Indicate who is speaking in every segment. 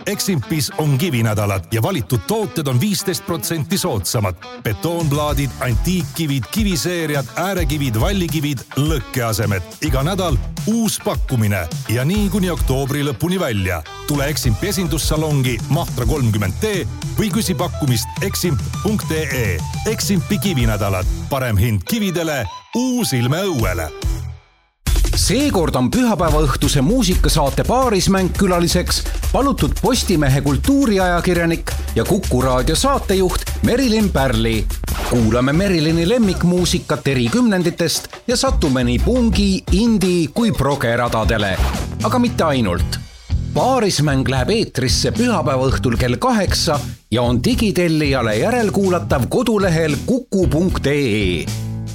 Speaker 1: Eximpis on kivinädalad ja valitud tooted on 15% soodsamad. Betoonplaadid, antiikkivid, kiviseeriad, äärekivid, vallikivid, lõkkeasemed. Iga nädal uus pakkumine ja nii kuni oktoobri lõpuni välja. Tule Eximpi esindussalongi Mahtra 30T või küsi pakkumist eximp.ee. Eximpi kivinädalad. Parem hind kividele, uus ilme õuele.
Speaker 2: Seekord on pühapäeva õhtuse muusikasaate Paarismäng külaliseks palutud Postimehe kultuuriajakirjanik ja Kuku raadio saatejuht Merilin Pärli. Kuulame Merilini lemmikmuusikat eri kümnenditest ja satume nii pungi, indi kui progeradadele. Aga mitte ainult. Paarismäng läheb eetrisse pühapäeva õhtul kell 8 ja on digitellijale järelkuulatav kodulehel kuku.ee.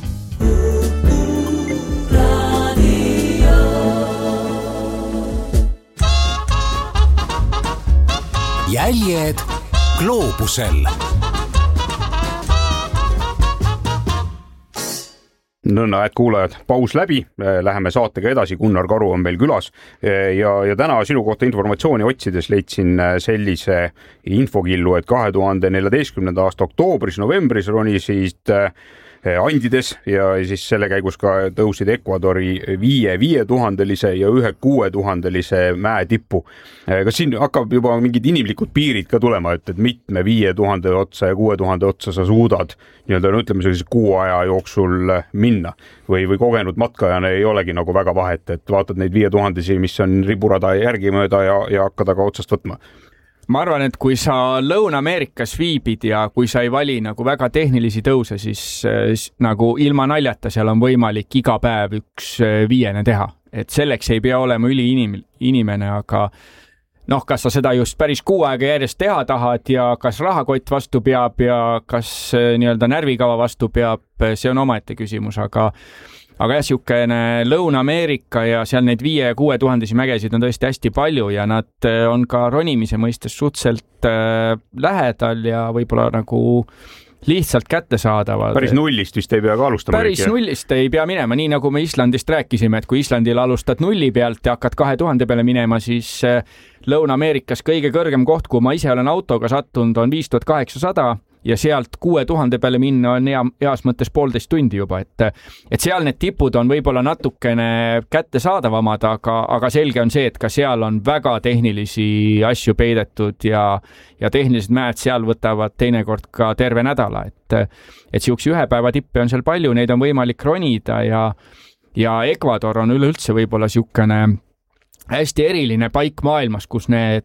Speaker 2: Jäljed gloobusel.
Speaker 3: Nõnda, et kuulajad, paus läbi, läheme saatega edasi, Gunnar Karu on meil külas ja täna sinu kohta informatsiooni otsides leidsin sellise infokillu, et 2014. aasta oktoobris-novembris ronisid Andides ja siis selle käigus ka tõusid Ecuadori 5000 ja 6000 mäe tippu. Kas siin hakkab juba mingid inimlikud piirid ka tulema, et mitme 5000 otsa ja 6000 otsa sa suudad ütleme sellise kuu aja jooksul minna või kogenud matkajana ei olegi nagu väga vahet, et vaatad neid 5000, mis on riburada järgi mööda ja hakkad aga otsast võtma?
Speaker 4: Ma arvan, et kui sa Lõuna-Ameerikas viibid ja kui sa ei vali nagu väga tehnilisi tõuse, siis nagu ilma naljata seal on võimalik iga päev üks 5 teha. Et selleks ei pea olema üliinimene, aga kas sa seda just päris kuu aega järjest teha tahad ja kas rahakott vastu peab ja kas närvikava vastu peab, see on omaette küsimus, aga jah, siukene Lõuna-Ameerika ja seal neid 5 ja 6000 mägesid on tõesti hästi palju ja nad on ka ronimise mõistes suhteliselt lähedal ja võib-olla nagu lihtsalt kättesaadavad.
Speaker 3: Päris nullist vist ei pea ka alustama.
Speaker 4: Päris nullist ei pea minema, nii nagu me Islandist rääkisime, et kui Islandil alustad nulli pealt ja hakkad 2000 peale minema, siis Lõuna-Ameerikas kõige kõrgem koht, kui ma ise olen autoga sattunud, on 5800 ja sealt 6000 peale minna on heas mõttes 1,5 tundi juba, et seal need tipud on võib-olla natukene kättesaadavamad, aga selge on see, et ka seal on väga tehnilisi asju peidetud ja tehnilised mäed seal võtavad teinekord ka terve nädala, et siukse 1 päeva tippe on seal palju, neid on võimalik ronida ja Ecuador on üleüldse võib-olla siukene hästi eriline paik maailmas, kus need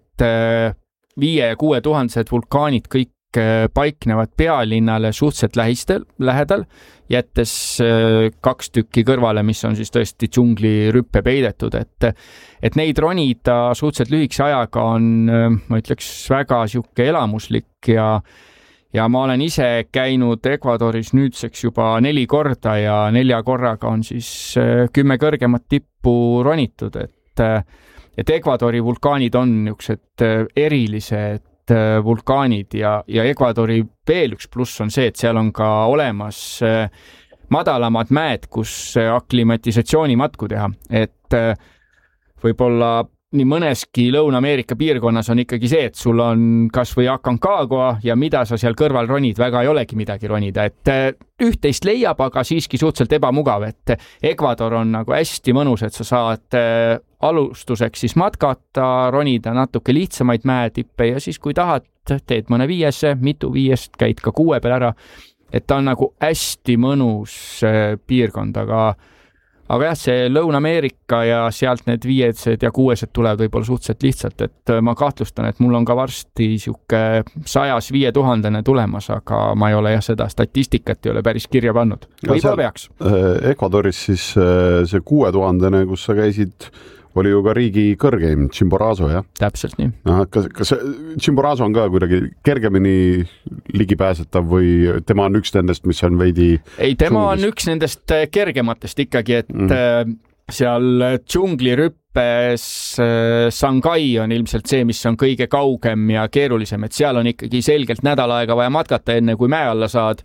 Speaker 4: 5 ja 6000 vulkaanid kõik paiknevad pealinnale suhteliselt lähedal, jättes 2 tükki kõrvale, mis on siis tõesti džungli rüppe peidetud, et neid ronida suhteliselt lühikese ajaga on, ma ütleks, väga siuke elamuslik ja ma olen ise käinud Ecuadoris nüüdseks juba 4 korda ja 4 korraga on siis 10 kõrgemat tippu ronitud, et Ecuadori vulkaanid on niisugused erilised vulkaanid ja Ecuadori veel üks pluss on see, et seal on ka olemas madalamad mäed, kus aklimatisatsioonimatku teha, et võib-olla nii mõneski Lõuna-Ameerika piirkonnas on ikkagi see, et sul on kas või Aconcagua ja mida sa seal kõrval ronid, väga ei olegi midagi ronida, et üht-teist leiab, aga siiski suhteliselt ebamugav, et Ecuador on nagu hästi mõnus, et sa saad alustuseks siis matkata, ronida natuke lihtsamaid mäetippe ja siis kui tahad, teed mõne 5, mitu 5, käid ka 6 peal ära, et ta on nagu hästi mõnus piirkond, aga jah, see Lõuna-Ameerika ja sealt need 5 ja 6 tulevad võib-olla suhteliselt lihtsalt, et ma kahtlustan, et mul on ka varsti siuke 100-5000 tulemas, aga ma ei ole seda statistikat ei ole päris kirja pannud. Võib-olla peaks.
Speaker 5: Ecuadoris siis see 6000, kus sa käisid, oli ju ka riigi kõrgeim Chimborazo, jah?
Speaker 4: Täpselt nii.
Speaker 5: Kas Chimborazo on ka kuidagi kergemini ligipääsetav või tema on üks nendest, mis on veidi...
Speaker 4: Ei, tema on üks nendest kergematest ikkagi, et seal džunglirüppes Sangai on ilmselt see, mis on kõige kaugem ja keerulisem, et seal on ikkagi selgelt nädal aega vaja matkata enne, kui mäe alla saad.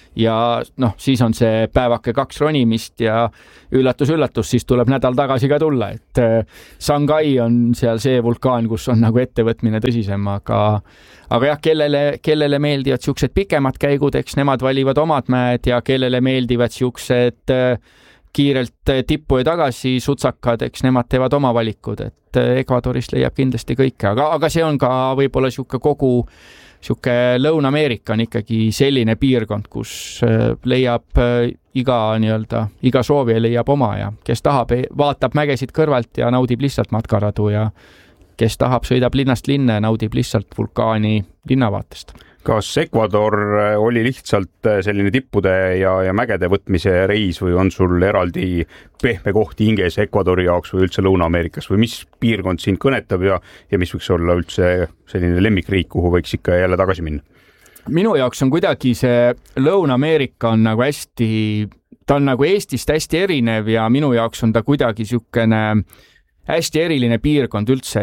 Speaker 4: ja noh, siis on see päevake 2 ronimist ja üllatus, siis tuleb nädal tagasi ka tulla, et Shanghai on seal see vulkaan, kus on nagu ettevõtmine tõsisem, aga jah, kellele meeldivad siuksed pikemad käigud, eks nemad valivad omad mäed ja kellele meeldivad siuksed kiirelt tippu ja tagasi sutsakad, eks nemad teevad oma valikud, et Ecuadorist leiab kindlasti kõike, aga see on ka võib-olla siuke Lõuna-Ameerika on ikkagi selline piirkond, kus leiab iga soovija leiab oma ja kes tahab, vaatab mägesid kõrvalt ja naudib lihtsalt matkaradu ja kes tahab, sõidab linnast linna ja naudib lihtsalt vulkaani linnavaatest.
Speaker 3: Kas Ecuador oli lihtsalt selline tippude ja mägede võtmise reis või on sul eraldi pehme koht hinges Ecuadori jaoks või üldse Lõuna-Ameerikas või mis piirkond sind kõnetab ja mis võiks olla üldse selline lemmikriik, kuhu võiks ikka jälle tagasi minna?
Speaker 4: Minu jaoks on kuidagi see Lõuna-Ameerika on nagu ta on nagu Eestist hästi erinev ja minu jaoks on ta kuidagi siukene hästi eriline piirkond üldse,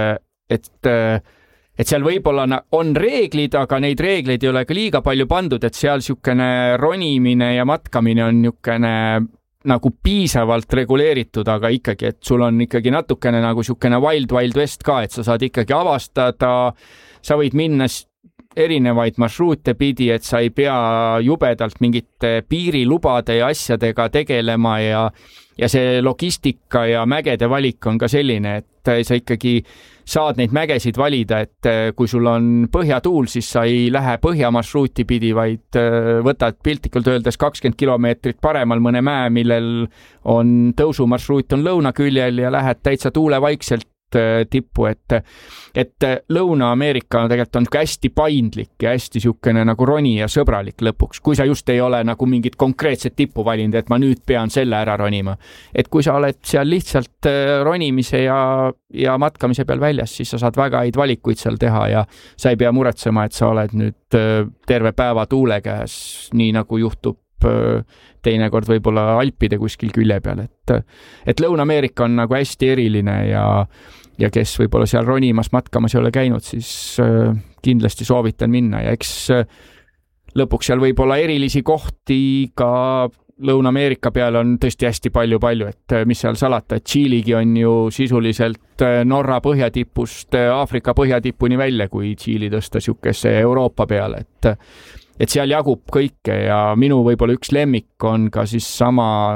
Speaker 4: et seal võib-olla on reeglid, aga neid reegleid ei ole ka liiga palju pandud, et seal siukene ronimine ja matkamine on niukene nagu piisavalt reguleeritud, aga ikkagi, et sul on ikkagi natukene nagu siukene Wild West ka, et sa saad ikkagi avastada, sa võid minna erinevaid marsruute pidi, et sa ei pea jubedalt mingite piirilubade ja asjadega tegelema ja see logistika ja mägede valik on ka selline, et sa ikkagi saad neid mägesid valida, et kui sul on põhjatuul, siis sa ei lähe põhjamarsruuti pidi, vaid võtad piltlikult öeldes 20 kilomeetrit paremal mõne mäe, millel on tõusumarsruut on lõunaküljel ja lähed täitsa tuulevaikselt tippu, et Lõuna-Ameerika tegelikult on hästi paindlik ja hästi siukene nagu roni ja sõbralik lõpuks, kui sa just ei ole nagu mingit konkreetset tippu valinud, et ma nüüd pean selle ära ronima. Et kui sa oled seal lihtsalt ronimise ja matkamise peal väljas, siis sa saad väga häid valikuid seal teha ja sa ei pea muretsema, et sa oled nüüd terve päeva tuule käes, nii nagu juhtub teinekord võib-olla Alpide kuskil külje peal, et Lõuna-Ameerika on nagu hästi eriline ja kes võib-olla seal ronimas, matkamas ei ole käinud, siis kindlasti soovitan minna ja eks lõpuks seal võib olla erilisi kohti ka Lõuna-Ameerika peal on tõesti hästi palju, et mis seal salata, et Tšiiligi on ju sisuliselt Norra põhjatipust Aafrika põhjatipuni välja, kui Tšiili tõsta siukese Euroopa peale, et seal jagub kõike ja minu võib-olla üks lemmik on ka siis sama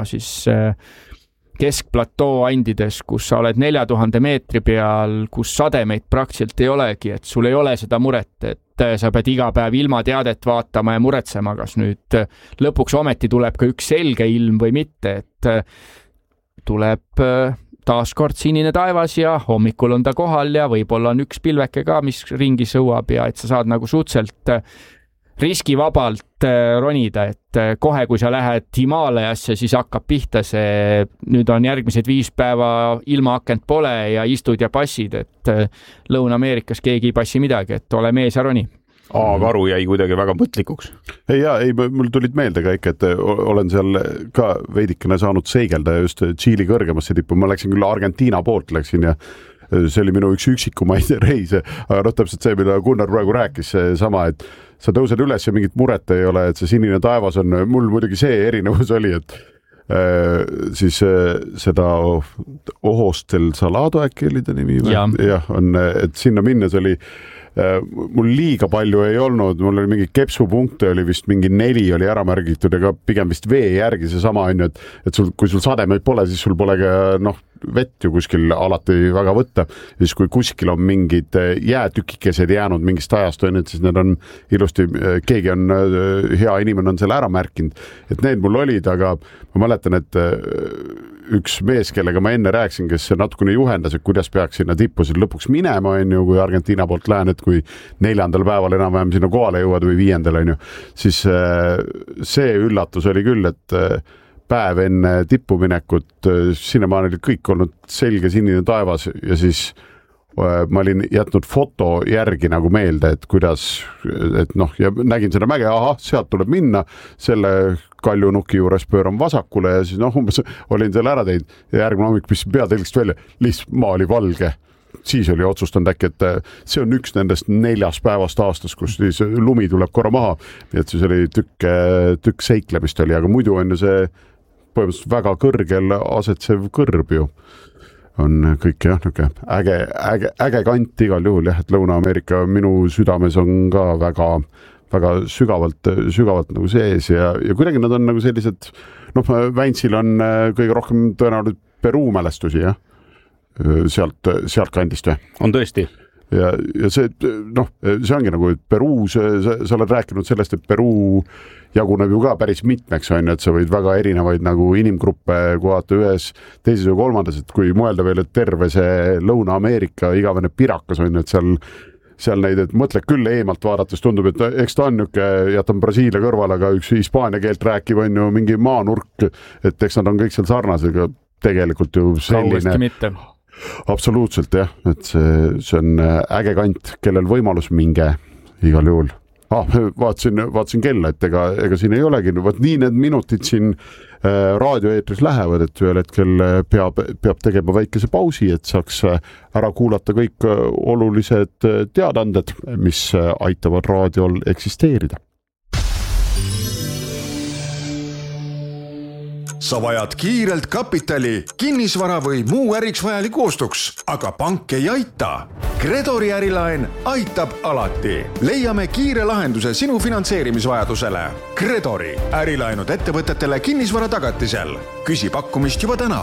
Speaker 4: keskplatoo andides, kus sa oled 4000 meetri peal, kus sademeid praktiliselt ei olegi, et sul ei ole seda muret, et sa pead iga päev ilmateadet vaatama ja muretsema, kas nüüd lõpuks ometi tuleb ka üks selge ilm või mitte, et tuleb taaskord sinine taevas ja hommikul on ta kohal ja võib-olla on üks pilveke ka, mis ringi sõuab ja et sa saad nagu suhteliselt riskivabalt ronida, et kohe, kui sa lähed Himaalajasse, siis hakkab pihta see, nüüd on järgmised 5 päeva ilmaakent pole ja istud ja passid, et Lõuna-Ameerikas keegi ei passi midagi, et ole mees ja roni.
Speaker 3: Karu jäi kuidagi väga mõtlikuks.
Speaker 5: Ei, mul tulid meelde ka ikka, et olen seal ka veidikene saanud seigelda just Tšiili kõrgemasse tippu. Ma läksin küll Argentiina poolt ja see oli minu üks üksikumaid reise, aga täpselt see, mida Gunnar praegu rääkis, sama, et sa tõused üles ja mingit muret ei ole, et see sinine taevas on, mul muidugi see erinevus oli, et siis seda Ohostel Salado äkki oli ta nimi või? Jah, et sinna minnes oli mul liiga palju ei olnud, mul oli mingi kepsupunkte, oli vist mingi 4 oli ära märgitud ja ka pigem vist vee järgi seesama on ju, et kui sul sademeid pole, siis sul pole ka vett ju kuskil alati väga võtta. Siis kui kuskil on mingid jäätükikesed jäänud mingist ajast, siis need on ilusti, keegi on, hea inimene on selle ära märkinud, et need mul olid, aga ma mäletan, et üks mees, kellega ma enne rääksin, kes natukene juhendas, et kuidas peaks sinna tippusid lõpuks minema, on ju, kui Argentiina poolt lähen, et kui 4. päeval enam-vähem sinna kohale jõuad või 5. on ju, siis see üllatus oli küll, et päev enne tippuminekut, sinna ma olin kõik olnud selge sinine taevas ja siis ma olin jätnud foto järgi nagu meelde, et kuidas, et ja nägin seda mäge, sealt tuleb minna, selle kaljunuki juures pööran vasakule ja siis umbes olin selle ära teinud ja järgmine hommik pistsin peatelgist välja, lihtsalt maa oli valge. siis oli otsustanud äkki, et see on üks nendest 4 päevast aastas, kus siis lumi tuleb korra maha, nii et siis oli tükk seiklemist oli, aga muidu on ju see põhimõtteliselt väga kõrgel asetsev kõrb ju. On kõik jah, äge kant igal juhul jah, et Lõuna-Ameerika minu südames on ka väga sügavalt nagu sees ja kuidagi nad on nagu sellised, Väntsil on kõige rohkem tõenäoliselt Peruu mälestusi jah, sealt kandist või?
Speaker 3: On tõesti.
Speaker 5: Ja see, see ongi nagu, et Peruus, sa oled rääkinud sellest, et Peruu jaguneb ju ka päris mitmeks, on, et sa võid väga erinevaid nagu inimgruppe kohata ühes, teises või kolmandas, et kui mõelda veel, et terve see Lõuna-Ameerika igavene pirakas on, et seal neid, et mõtled küll eemalt vaadates, tundub, et eks ta on niisugune, jätan Brasiilia kõrval, aga üks hispaania keelt rääkib on ju mingi maanurk, et eks nad on kõik seal sarnased, aga tegelikult ju selline absoluutselt jah, et see on äge kant, kellel võimalus minge igal juhul. Vaatasin kella, et ega siin ei olegi, vaat nii need minutid siin raadioeetris lähevad, et ühel hetkel peab tegema väikese pausi, et saaks ära kuulata kõik olulised teadanded, mis aitavad raadiol eksisteerida.
Speaker 6: Sa vajad kiirelt kapitali, kinnisvara või muu äriks vajaliku ostuks, aga pank ei aita. Gredori ärilaen aitab alati. Leiame kiire lahenduse sinu finantseerimisvajadusele. Gredori ärilaenud ettevõtetele kinnisvara tagatisel. Küsi pakkumist juba täna.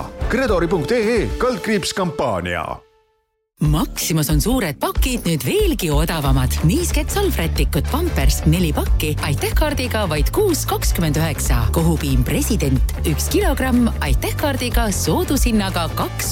Speaker 6: Gredori.ee/kampaania.
Speaker 7: Maximas on suured pakid nüüd veelgi odavamad. Niisket salvrätikut Pampers 4 pakki Aitäh-kaardiga vaid 6,29. Kohupiim President 1 kilogramm Aitäh-kaardiga soodushinnaga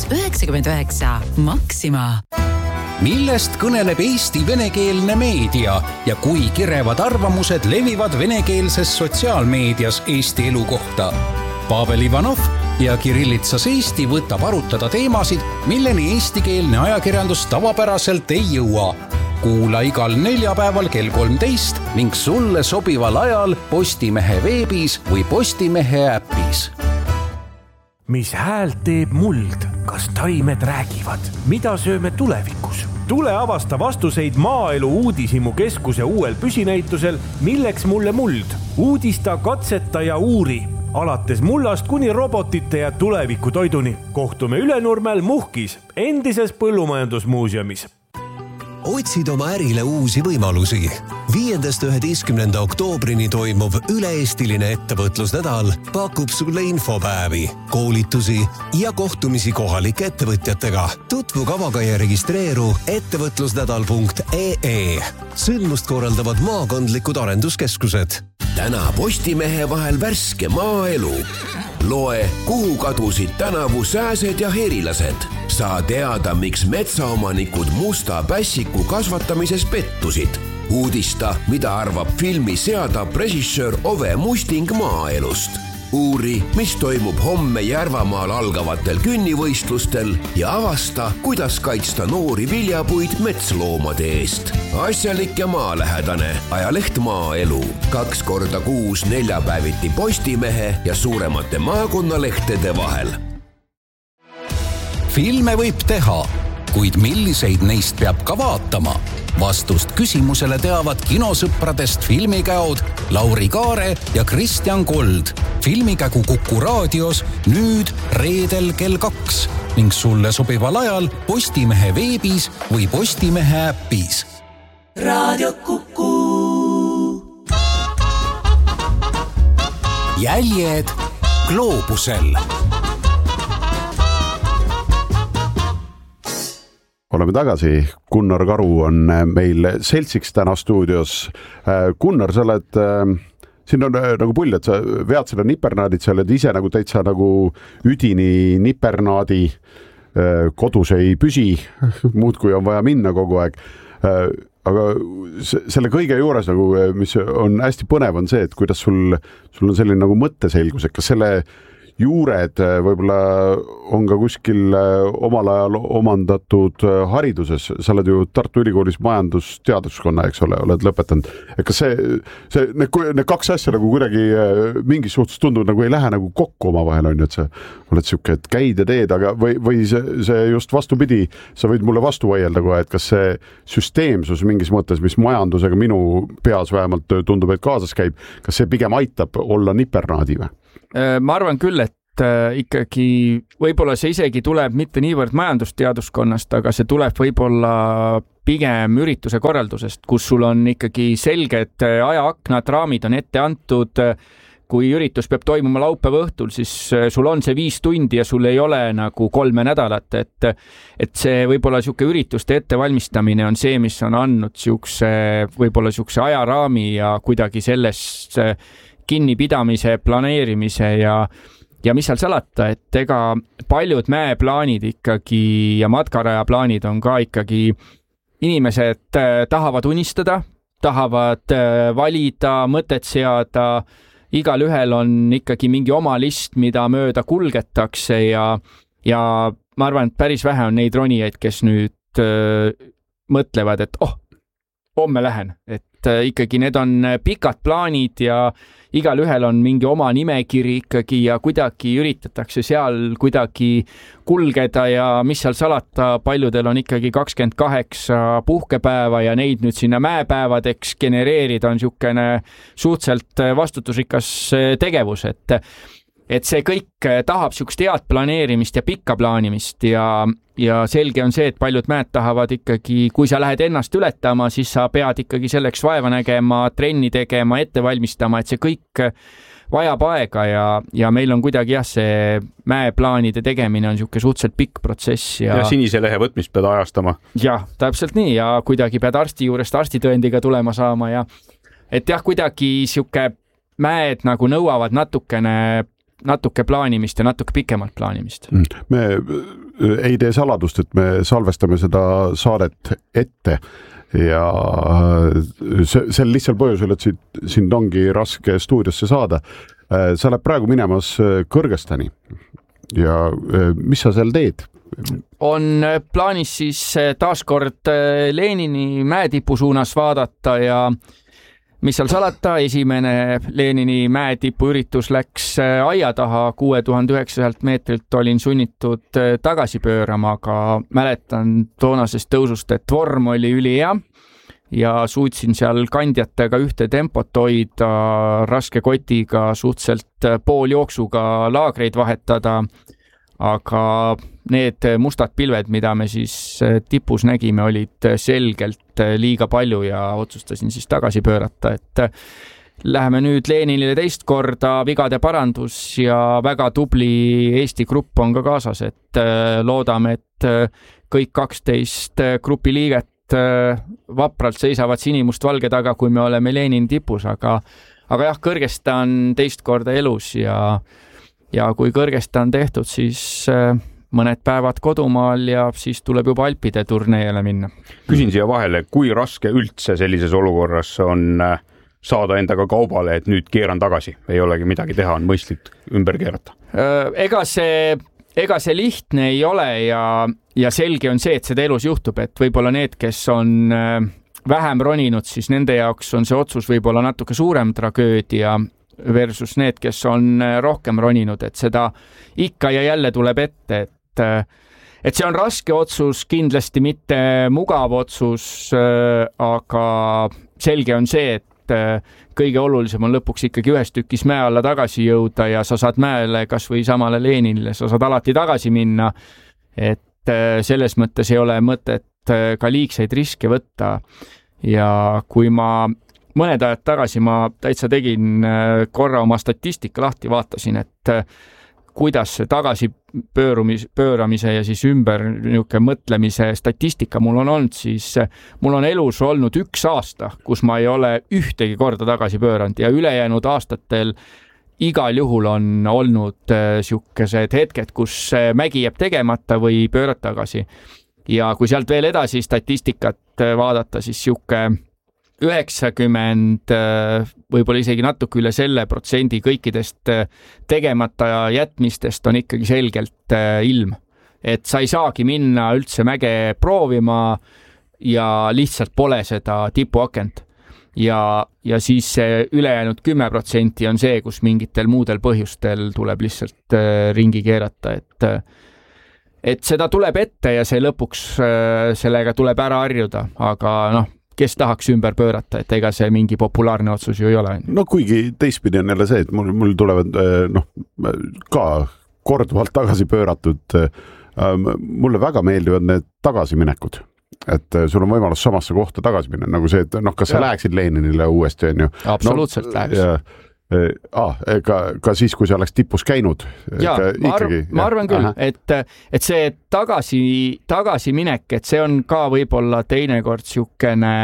Speaker 7: 2,99. Maxima.
Speaker 2: Millest kõneleb Eesti venekeelne meedia ja kui kirevad arvamused levivad venekeelses sotsiaalmeedias Eesti elu kohta? Pavel Ivanov ja Kirillitsas Eesti võtab arutada teemasid, milleni eestikeelne ajakirjandus tavapäraselt ei jõua. Kuula igal neljapäeval kell 13 ning sulle sobival ajal Postimehe veebis või Postimehe äpis.
Speaker 8: Mis häält teeb muld? Kas taimed räägivad? Mida sööme tulevikus? Tule avasta vastuseid Maaelu Uudishimu keskuse uuel püsinäitusel Milleks mulle muld? Uudista, katseta ja uuri. Alates mullast kuni robotite ja tuleviku toiduni. Kohtume Ülenurmel Muhkis, endises põllumajandusmuuseumis.
Speaker 9: Otsid oma ärile uusi võimalusi. 5.–11. oktoobrini toimuv üle-eestiline ettevõtlusnädal pakub sulle infopäevi, koolitusi ja kohtumisi kohalike ettevõtjatega. Tutvu kavaga ja registreeru ettevõtlusnädal.ee. Sündmust korraldavad maakondlikud arenduskeskused. Täna Postimehe vahel värske maaelu. Loe, kuhu kadusid tänavu sääsed ja herilased. Saa teada, miks metsaomanikud musta pässiku kasvatamises pettusid. Uudista, mida arvab filmi seadab režissöör Ove Musting maaelust. Uuri, mis toimub homme Järvamaal algavatel künnivõistlustel ja avasta, kuidas kaitsta noori viljapuid metsloomade eest. Asjalik ja maalähedane ajaleht Maaelu. 2 korda kuus neljapäeviti Postimehe ja suuremate maakonnalehtede vahel.
Speaker 2: Filme võib teha, kuid milliseid neist peab ka vaatama? Vastust küsimusele teavad kinosõpradest filmikäod Lauri Kaare ja Kristjan Kold. Filmikägu Kuku raadios nüüd reedel kell 2 ning sulle sobival ajal Postimehe veebis või Postimehe äpis.
Speaker 10: Raadio Kuku.
Speaker 2: Jäljed gloobusel.
Speaker 5: Oleme tagasi. Gunnar Karu on meil seltsiks täna stuudios. Gunnar, sa oled, siin on nagu pull, et sa vead seda nipernaadit, sa oled ise nagu täitsa nagu üdini nipernaadi, kodus ei püsi, muud kui on vaja minna kogu aeg. Aga selle kõige juures, nagu, mis on hästi põnev, on see, et kuidas sul on selline nagu mõtteselgus, et kas selle juured võib-olla on ka kuskil omal ajal omandatud hariduses. Sa oled ju Tartu Ülikoolis majandusteaduskonna, eks ole, oled lõpetanud. Kas need kaks asja nagu kuidagi mingis suhtes tundub nagu ei lähe nagu kokku oma vahel, on ju, et sa oled siuke, et käid ja teed, aga või see just vastupidi, sa võid mulle vastu vaielda kohe, et kas see süsteemsus mingis mõttes, mis majandusega minu peas vähemalt tundub, et kaasas käib, kas see pigem aitab olla nipernaadi või?
Speaker 4: Ma arvan küll, et ikkagi võib-olla see isegi tuleb mitte niivõrd majandusteaduskonnast, aga see tuleb võib-olla pigem ürituse korraldusest, kus sul on ikkagi selged ajaaknad, raamid on ette antud. Kui üritus peab toimuma laupäeva õhtul, siis sul on see 5 tundi ja sul ei ole nagu 3 nädalat, et see võib-olla siuke ürituste ettevalmistamine on see, mis on andnud võib-olla siukse ajaraami ja kuidagi sellest kinnipidamise, planeerimise ja mis seal salata, et ega paljud mäeplaanid ikkagi ja matkarajaplaanid on ka ikkagi inimesed tahavad unistada, tahavad valida, mõtet seada, igal ühel on ikkagi mingi oma list, mida mööda kulgetakse ja ma arvan, et päris vähe on neid ronijaid, kes nüüd mõtlevad, et homme lähen, et ikkagi need on pikad plaanid ja igal ühel on mingi oma nimekiri ikkagi ja kuidagi üritatakse seal kuidagi kulgeda ja mis seal salata, paljudel on ikkagi 28 puhkepäeva ja neid nüüd sinna mäepäevadeks genereerida on niisugune suhteliselt vastutusrikas tegevus, et see kõik tahab niisugust head planeerimist ja pikka plaanimist ja selge on see, et paljud mäed tahavad ikkagi, kui sa lähed ennast ületama, siis sa pead ikkagi selleks vaeva nägema, trenni tegema, ette valmistama, et see kõik vajab aega ja meil on kuidagi see mäeplaanide tegemine on niisugune suhteliselt pikk protsess.
Speaker 3: Ja sinise lehe võtmist pead ajastama.
Speaker 4: Jah, täpselt nii ja kuidagi pead arsti juurest arstitõendiga tulema saama ja et jah, kuidagi niisugune mäed nagu nõuavad natuke plaanimist ja natuke pikemalt plaanimist.
Speaker 5: Me ei tee saladust, et me salvestame seda saadet ette ja sel lihtsal põhjusel, et sind ongi raske stuudiosse saada. Sa oled praegu minemas Kõrgõzstani ja mis sa seal teed?
Speaker 4: On plaanis siis taaskord Lenini mäetipu suunas vaadata ja mis seal salata, esimene Lenini mäetipu üritus läks aia taha, 6900 meetrilt olin sunnitud tagasi pöörama, aga mäletan toonasest tõusust, et vorm oli ülihea ja suutsin seal kandjatega ühte tempot hoida, raske kotiga suhteliselt pooljooksuga laagreid vahetada, aga need mustad pilved, mida me siis tipus nägime, olid selgelt liiga palju ja otsustasin siis tagasi pöörata, et läheme nüüd Leninile teist korda, vigade parandus ja väga tubli Eesti grupp on ka kaasas, et loodame, et kõik 12 grupi liiget vapralt seisavad sinimustvalge taga, kui me oleme Lenini tipus, aga jah, Kõrgõzstan teist korda elus ja kui Kõrgõzstan tehtud, siis mõned päevad kodumaal ja siis tuleb juba Alpide turneele minna.
Speaker 3: Küsin siia vahele, kui raske üldse sellises olukorras on saada endaga kaubale, et nüüd keeran tagasi, ei olegi midagi teha, on mõistlik ümber keerata?
Speaker 4: Ega see lihtne ei ole ja selge on see, et seda elus juhtub, et võib-olla need, kes on vähem roninud, siis nende jaoks on see otsus võib-olla natuke suurem tragöödia versus need, kes on rohkem roninud, et seda ikka ja jälle tuleb ette, et see on raske otsus, kindlasti mitte mugav otsus, aga selge on see, et kõige olulisem on lõpuks ikkagi ühes tükis mäe alla tagasi jõuda ja sa saad mäele kas või samale Leninile, sa saad alati tagasi minna, et selles mõttes ei ole mõtet ka liigseid riske võtta ja kui mõned ajad tagasi ma täitsa tegin korra oma statistika lahti, vaatasin, et kuidas see tagasi pööramise ja siis ümber mõtlemise statistika mul on olnud, siis mul on elus olnud 1 aasta, kus ma ei ole ühtegi korda tagasi pööranud ja ülejäänud aastatel igal juhul on olnud siukesed hetked, kus mägi jääb tegemata või pöörad tagasi. Ja kui sealt veel edasi statistikat vaadata, siis siuke 90, võib-olla isegi natuke üle selle protsendi kõikidest tegemata jätmistest on ikkagi selgelt ilm. Et sa ei saagi minna üldse mäge proovima ja lihtsalt pole seda tipuakent. Ja siis see ülejäänud 10% on see, kus mingitel muudel põhjustel tuleb lihtsalt ringi keerata, et seda tuleb ette ja see lõpuks sellega tuleb ära harjuda, aga kes tahaks ümber pöörata, et ega see mingi populaarne otsus ju ei ole.
Speaker 5: No kuigi teistpidi on jälle see, et mul tulevad ka korduvalt tagasi pööratud, mulle väga meeldivad need tagasiminekud. Et sul on võimalus samasse kohta tagasi minna, nagu see, et kas sa läheksid Leninile uuesti, on ju?
Speaker 4: Absoluutselt läheks.
Speaker 5: Ka siis, kui sa oleks tipus käinud?
Speaker 4: Ma arvan küll, et see tagasiminek, et see on ka võib-olla teinekord siukene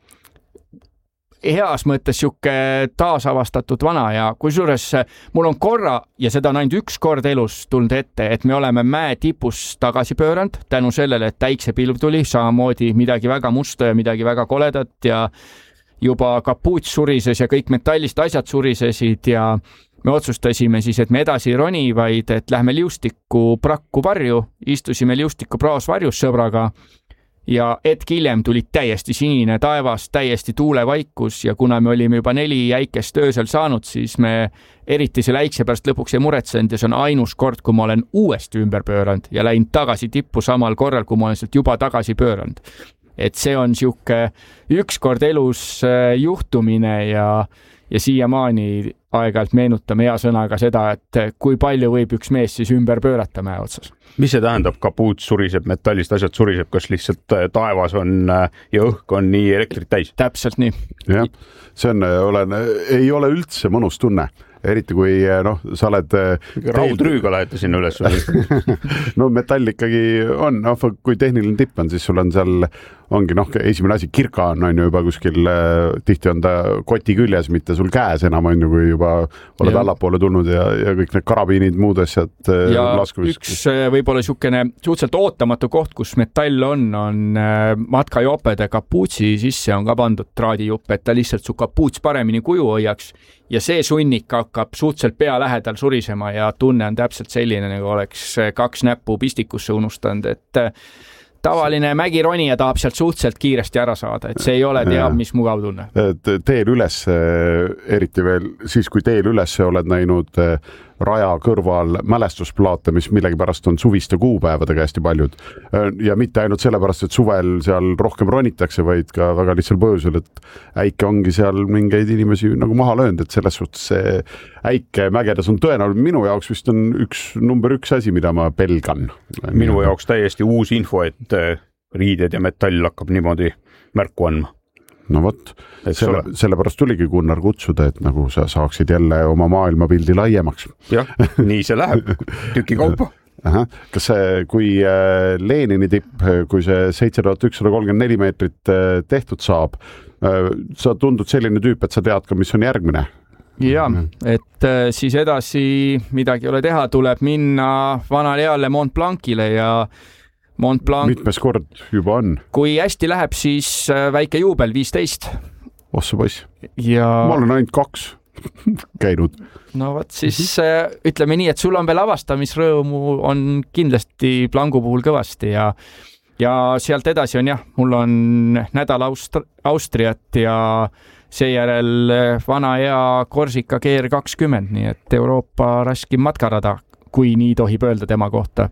Speaker 4: heas mõttes siuke taasavastatud vana ja kusjuures mul on korra ja seda on ainult üks kord elus tulnud ette, et me oleme mäe tipus tagasi pööranud tänu sellele, et täiksepilv tuli, samamoodi midagi väga musta ja midagi väga koledat ja juba kapuuts surises ja kõik metallist asjad surisesid ja me otsustasime siis, et me edasi ei roni, vaid et lähme liustiku prakku varju, istusime liustiku praos varjus sõbraga ja hetk hiljem tuli täiesti sinine taevas, täiesti tuulevaikus ja kuna me olime juba 4 jäikest öösel saanud, siis me eriti selle äikse pärast lõpuks ei muretsenud ja see on ainus kord, kui ma olen uuesti ümber pööranud ja läinud tagasi tippu samal korral, kui ma olen sealt juba tagasi pööranud. Et see on siuke üks kord elus juhtumine ja siiamaani aeg-ajalt meenutame hea sõnaga seda, et kui palju võib üks mees siis ümber pöörata mäe otsas.
Speaker 3: Mis see tähendab? Kapuut suriseb, metallist asjad suriseb, kas lihtsalt taevas on ja õhk on nii elektrit täis?
Speaker 4: Täpselt nii.
Speaker 5: Jah, see ei ole üldse mõnus tunne. Eriti kui sa oled
Speaker 3: raudrüüga lähete sinna üles
Speaker 5: no metall ikkagi on, kui tehniline tipp on, siis sul on seal ongi esimene asi, kirka on juba kuskil, tihti on ta koti küljes, mitte sul käes enam on ju, kui juba oled allapoole tulnud ja kõik need karabiinid, muud asjad
Speaker 4: ja üks võib-olla siukene suhteliselt ootamatu koht, kus metall on matkajopede kapuutsi sisse on ka pandud traadijupp, et ta lihtsalt su kapuuts paremini kuju hoiaks ja see sunnik hakkab suhteliselt pea lähedal surisema ja tunne on täpselt selline, nagu oleks 2 näppu pistikusse unustanud, et tavaline mägironija tahab sealt suhteliselt kiiresti ära saada, et see ei ole teab, mis mugav tunne.
Speaker 5: Teel üles, eriti veel siis, kui teel üles oled näinud raja kõrval mälestusplaate, mis millegipärast on suviste kuupäevadega hästi paljud. Ja mitte ainult sellepärast, et suvel seal rohkem ronitakse, vaid ka väga lihtsal põhjusel, et äike ongi seal mingeid inimesi nagu maha löönud, et selles suhtes see äike mägedes on tõenäoliselt minu jaoks vist on number 1 asi, mida ma pelgan.
Speaker 3: Minu jaoks täiesti uus info, et riided ja metall hakkab niimoodi märku andma.
Speaker 5: No võt, sellepärast tuligi Gunnar kutsuda, et nagu sa saaksid jälle oma maailmapildi laiemaks.
Speaker 3: Jah, nii see läheb, tüki kaupa.
Speaker 5: Kas see, kui Lenini tipp, kui see 7134 meetrit tehtud saab, sa tundud selline tüüp, et sa tead ka, mis on järgmine?
Speaker 4: Ja, et siis edasi midagi ei ole teha, tuleb minna vanale eale Mont Blancile ja Mont Blanc.
Speaker 5: Mitmes kord juba on?
Speaker 4: Kui hästi läheb, siis väike juubel 15.
Speaker 5: Ossa poiss.
Speaker 4: Ja
Speaker 5: ma olen ainult 2 käinud.
Speaker 4: No võt, siis ütleme nii, et sul on veel avastamisrõõmu on kindlasti Blancu puhul kõvasti ja sealt edasi on mul on nädal Austriat ja seejärel vana hea Korsika GR20, nii et Euroopa raskim matkarada, kui nii tohib öelda tema kohta.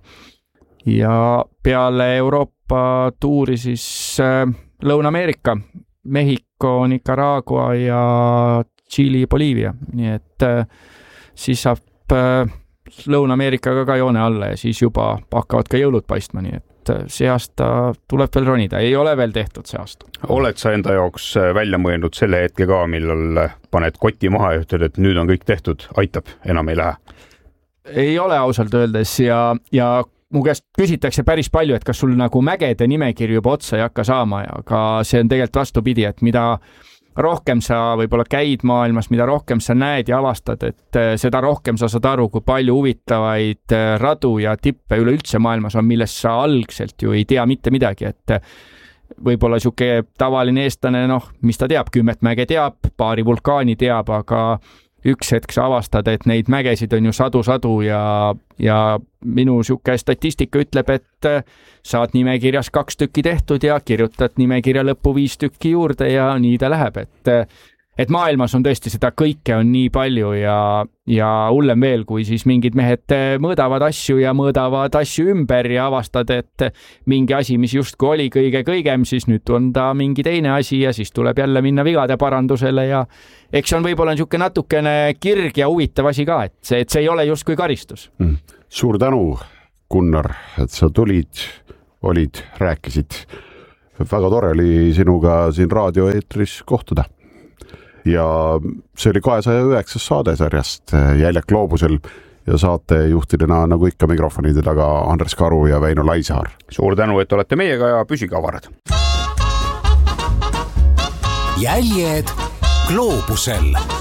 Speaker 4: Ja peale Euroopa tuuri siis Lõuna-Ameerika, Mehhiko, Nicaragua ja Tšiili, Boliivia, nii et siis saab Lõuna-Ameerikaga ka joone alla ja siis juba hakkavad ka jõulud paistma, nii et see aasta tuleb veel ronida, ei ole veel tehtud see aasta.
Speaker 3: Oled sa enda jaoks välja mõelnud selle hetke ka, millal paned koti maha ja ütled, et nüüd on kõik tehtud, aitab, enam ei lähe?
Speaker 4: Ei ole ausalt öeldes ja mu käest küsitakse päris palju, et kas sul nagu mägede nimekirju juba otsa ei hakka saama, aga see on tegelikult vastupidi, et mida rohkem sa võib-olla käid maailmas, mida rohkem sa näed ja avastad, et seda rohkem sa saad aru, kui palju huvitavaid radu ja tippe üleüldse maailmas on, millest sa algselt ju ei tea mitte midagi, võib-olla siuke tavaline eestlane, mis ta teab, 10 mäge teab, paari vulkaani teab, aga üks hetk sa avastad, et neid mägesid on ju sadu ja minu siuke statistika ütleb, et saad nimekirjas 2 tükki tehtud ja kirjutad nimekirja lõppu 5 tükki juurde ja nii ta läheb, et maailmas on tõesti seda kõike on nii palju ja hullem veel, kui siis mingid mehed mõõdavad asju ümber ja avastad, et mingi asi, mis justkui oli kõige kõigem, siis nüüd on ta mingi teine asi ja siis tuleb jälle minna vigade parandusele ja eks on võib-olla niisugune natukene kirg ja huvitav asi ka, et see ei ole justkui karistus.
Speaker 5: Suur tänu, Gunnar, et sa tulid, rääkisid. Väga tore oli sinuga siin raadioeetris kohtuda. Ja see oli 209 saade sarjast Jäljak gloobusel ja saatejuhtidena nagu ikka mikrofonide taga Andres Karu ja Väino Laisaar.
Speaker 3: Suur tänu, et olete meiega ja püsige avarad.
Speaker 2: Jäljed gloobusel.